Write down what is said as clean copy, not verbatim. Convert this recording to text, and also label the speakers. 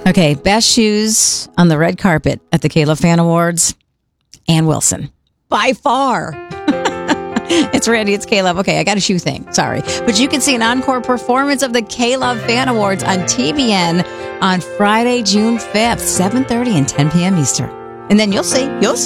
Speaker 1: Okay, best shoes on the red carpet at the K-Love Fan Awards. Ann Wilson. By far. It's Randy, it's K-Love. Okay, I got a shoe thing. Sorry. But you can see an encore performance of the K-Love Fan Awards on TBN on Friday, June 5th, 7:30 and 10 p.m. Eastern. And then you'll see.